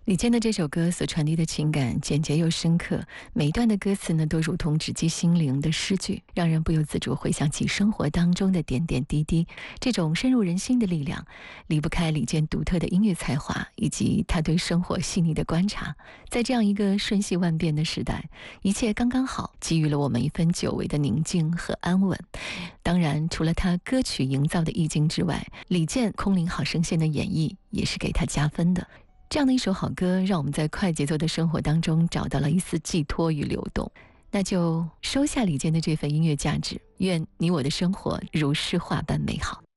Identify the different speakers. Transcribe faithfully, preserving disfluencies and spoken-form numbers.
Speaker 1: 李健的这首歌所传递的情感简洁又深刻，每一段的歌词呢都如同直击心灵的诗句，让人不由自主回想起生活当中的点点滴滴。这种深入人心的力量，离不开李健独特的音乐才华以及他对生活细腻的观察。在这样一个瞬息万变的时代，一切刚刚好，给予了我们一份久违的宁静和安稳。当然，除了他歌曲营造的意境之外，李健空灵好声线的演绎也是给他加分的。这样的一首好歌，让我们在快节奏的生活当中找到了一丝寄托与流动。那就收下李健的这份音乐价值，愿你我的生活如诗画般美好。